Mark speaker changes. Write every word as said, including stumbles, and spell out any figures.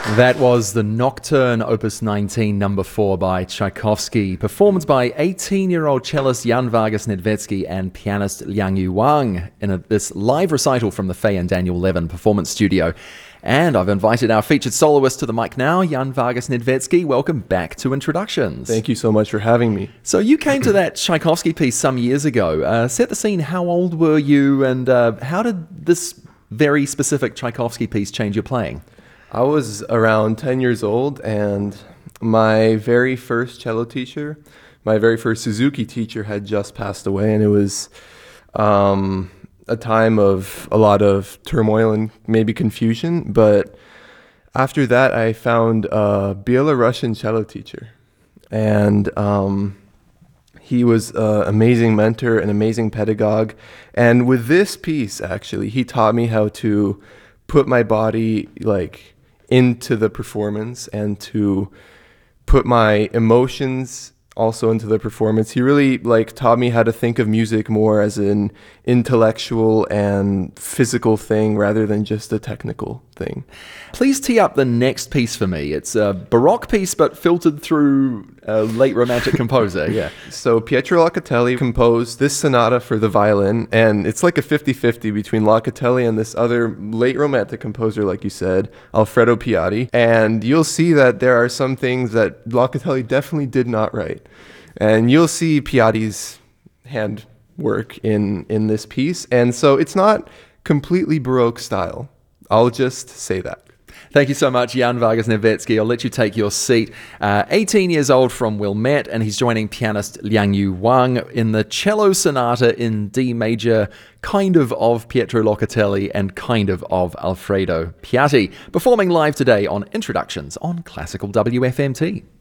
Speaker 1: That was the Nocturne Opus nineteen, number four by Tchaikovsky, performed by eighteen-year-old cellist Jan Vargas Nedvetsky and pianist Liang-Yu Wang in a, this live recital from the Faye and Daniel Levin Performance Studio. And I've invited our featured soloist to the mic now, Jan Vargas Nedvetsky. Welcome back to Introductions.
Speaker 2: Thank you so much for having me.
Speaker 1: So you came to that Tchaikovsky piece some years ago. Uh, set the scene. How old were you, and uh, how did this very specific Tchaikovsky piece change your playing?
Speaker 2: I was around ten years old, and my very first cello teacher, my very first Suzuki teacher had just passed away, and it was um, a time of a lot of turmoil and maybe confusion. But after that, I found a Belarusian cello teacher, and um, he was an amazing mentor, an amazing pedagogue. And with this piece, actually, he taught me how to put my body, like, into the performance and to put my emotions also into the performance. He really like taught me how to think of music more as an intellectual and physical thing rather than just a technical thing.
Speaker 1: Please tee up the next piece for me. It's a Baroque piece, but filtered through a late Romantic composer. Yeah.
Speaker 2: So Pietro Locatelli composed this sonata for the violin, and it's like a fifty-fifty between Locatelli and this other late Romantic composer, like you said, Alfredo Piatti. And you'll see that there are some things that Locatelli definitely did not write. And you'll see Piatti's handwork in, in this piece. And so it's not completely Baroque style. I'll just say that.
Speaker 1: Thank you so much, Jan Vargas Nedvetsky. I'll let you take your seat. Uh, eighteen years old from Wilmette, and he's joining pianist Liang-Yu Wang in the cello sonata in D major, kind of of Pietro Locatelli and kind of of Alfredo Piatti, performing live today on Introductions on Classical W F M T.